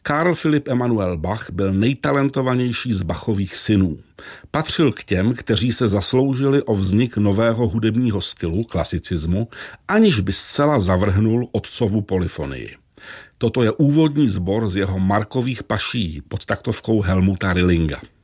Karl Philipp Emanuel Bach byl nejtalentovanější z Bachových synů. Patřil k těm, kteří se zasloužili o vznik nového hudebního stylu, klasicismu, aniž by zcela zavrhnul otcovu polyfonii. Toto je úvodní sbor z jeho Markových paší pod taktovkou Helmuta Rillinga.